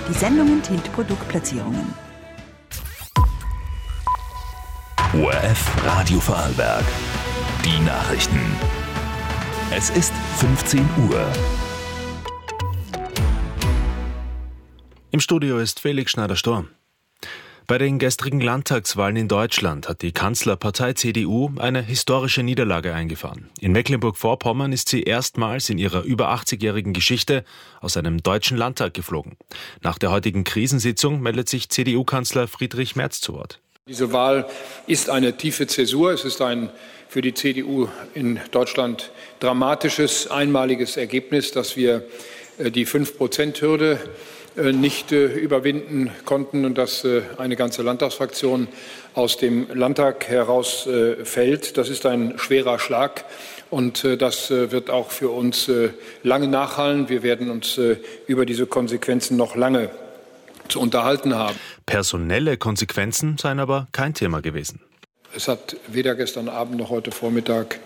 Die Sendung enthält Produktplatzierungen. ORF Radio Vorarlberg. Die Nachrichten. Es ist 15 Uhr. Im Studio ist Felix Schneider-Storm. Bei den gestrigen Landtagswahlen in Deutschland hat die Kanzlerpartei CDU eine historische Niederlage eingefahren. In Mecklenburg-Vorpommern ist sie erstmals in ihrer über 80-jährigen Geschichte aus einem deutschen Landtag geflogen. Nach der heutigen Krisensitzung meldet sich CDU-Kanzler Friedrich Merz zu Wort. Diese Wahl ist eine tiefe Zäsur. Es ist ein für die CDU in Deutschland dramatisches, einmaliges Ergebnis, dass wir die 5%-Hürde nicht überwinden konnten und dass eine ganze Landtagsfraktion aus dem Landtag herausfällt. Das ist ein schwerer Schlag und das wird auch für uns lange nachhallen. Wir werden uns über diese Konsequenzen noch lange zu unterhalten haben. Personelle Konsequenzen seien aber kein Thema gewesen. Es hat weder gestern Abend noch heute Vormittag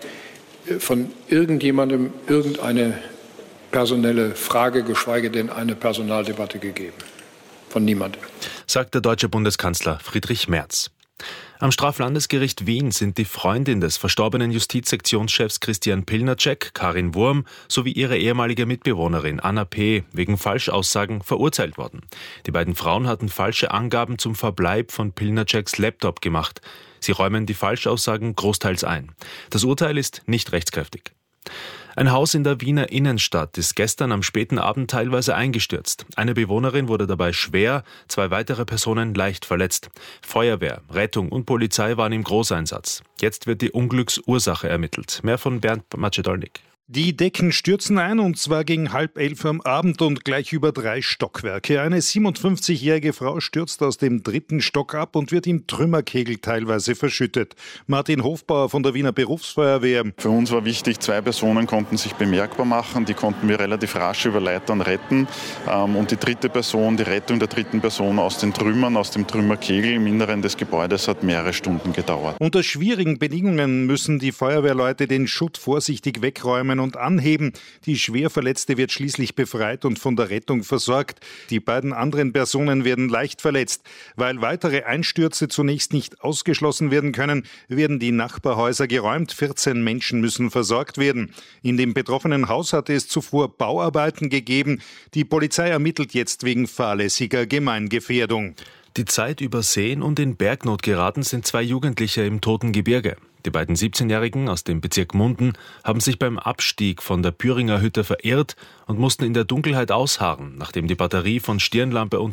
von irgendjemandem irgendeine personelle Frage, geschweige denn eine Personaldebatte gegeben. Von niemandem. Sagt der deutsche Bundeskanzler Friedrich Merz. Am Straflandesgericht Wien sind die Freundin des verstorbenen Justizsektionschefs Christian Pilnacek, Karin Wurm, sowie ihre ehemalige Mitbewohnerin Anna P. wegen Falschaussagen verurteilt worden. Die beiden Frauen hatten falsche Angaben zum Verbleib von Pilnaceks Laptop gemacht. Sie räumen die Falschaussagen großteils ein. Das Urteil ist nicht rechtskräftig. Ein Haus in der Wiener Innenstadt ist gestern am späten Abend teilweise eingestürzt. Eine Bewohnerin wurde dabei schwer, 2 weitere Personen leicht verletzt. Feuerwehr, Rettung und Polizei waren im Großeinsatz. Jetzt wird die Unglücksursache ermittelt. Mehr von Bernd Macedolnik. Die Decken stürzen ein, und zwar gegen 10:30 am Abend und gleich über 3 Stockwerke. Eine 57-jährige Frau stürzt aus dem 3. Stock ab und wird im Trümmerkegel teilweise verschüttet. Martin Hofbauer von der Wiener Berufsfeuerwehr. Für uns war wichtig, 2 Personen konnten sich bemerkbar machen. Die konnten wir relativ rasch über Leitern retten. Und die Rettung der dritten Person aus den Trümmern, aus dem Trümmerkegel im Inneren des Gebäudes hat mehrere Stunden gedauert. Unter schwierigen Bedingungen müssen die Feuerwehrleute den Schutt vorsichtig wegräumen und anheben. Die Schwerverletzte wird schließlich befreit und von der Rettung versorgt. Die beiden anderen Personen werden leicht verletzt. Weil weitere Einstürze zunächst nicht ausgeschlossen werden können, werden die Nachbarhäuser geräumt. 14 Menschen müssen versorgt werden. In dem betroffenen Haus hatte es zuvor Bauarbeiten gegeben. Die Polizei ermittelt jetzt wegen fahrlässiger Gemeingefährdung. Die Zeit übersehen und in Bergnot geraten sind 2 Jugendliche im Toten Gebirge. Die beiden 17-Jährigen aus dem Bezirk Munden haben sich beim Abstieg von der Püringer Hütte verirrt und mussten in der Dunkelheit ausharren, nachdem die Batterie von Stirnlampe und